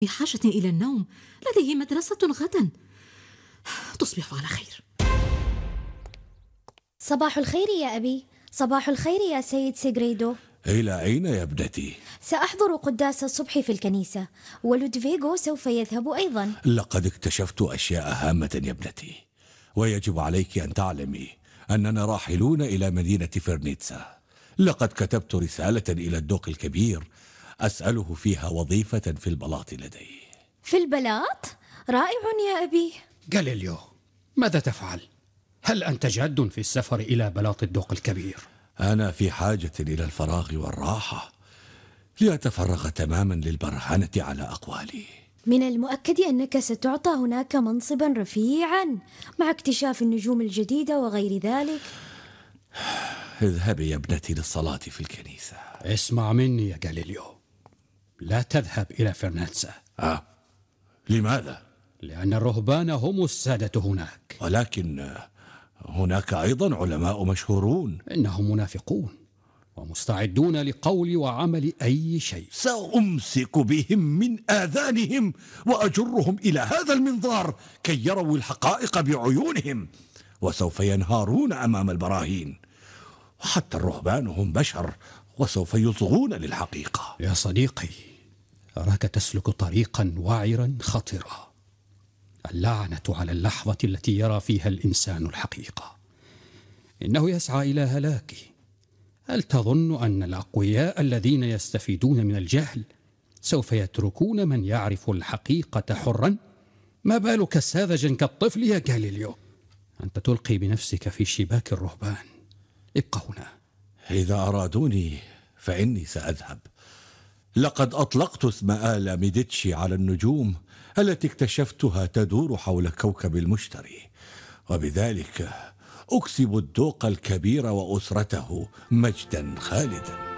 بحاجة إلى النوم، لديه مدرسة غدا. تصبح على خير. صباح الخير يا أبي. صباح الخير يا سيد سيغريدو. إلى أين يا ابنتي؟ سأحضر قداس الصبح في الكنيسة، ولودفيغو سوف يذهب أيضا. لقد اكتشفت أشياء هامة يا ابنتي، ويجب عليك أن تعلمي أننا راحلون إلى مدينة فرنيتسا. لقد كتبت رسالة إلى الدوق الكبير أسأله فيها وظيفة في البلاط لديه. في البلاط؟ رائع يا أبي. غاليليو، ماذا تفعل؟ هل أنت جاد في السفر إلى بلاط الدوق الكبير؟ أنا في حاجة إلى الفراغ والراحة لأتفرغ تماما للبرهنة على أقوالي. من المؤكد أنك ستعطى هناك منصبا رفيعا مع اكتشاف النجوم الجديدة وغير ذلك. اذهبي يا ابنتي للصلاة في الكنيسة. اسمع مني يا غاليليو، لا تذهب إلى فرناتسا. لماذا؟ لأن الرهبان هم السادة هناك. ولكن هناك أيضا علماء مشهورون. إنهم منافقون ومستعدون لقول وعمل أي شيء. سأمسك بهم من آذانهم وأجرهم إلى هذا المنظار كي يروا الحقائق بعيونهم، وسوف ينهارون أمام البراهين. وحتى الرهبان هم بشر وسوف يصغون للحقيقة. يا صديقي، أراك تسلك طريقا وعرا خطرا. اللعنة على اللحظة التي يرى فيها الإنسان الحقيقة. إنه يسعى إلى هلاكه. هل تظن أن الأقوياء الذين يستفيدون من الجهل سوف يتركون من يعرف الحقيقة حرا؟ ما بالك ساذجا كالطفل يا غاليليو؟ أنت تلقي بنفسك في شباك الرهبان. ابقى هنا. إذا أرادوني فإني سأذهب. لقد أطلقت اسم آلا ميديتشي على النجوم التي اكتشفتها تدور حول كوكب المشتري، وبذلك أكسب الدوق الكبير وأسرته مجدا خالدا.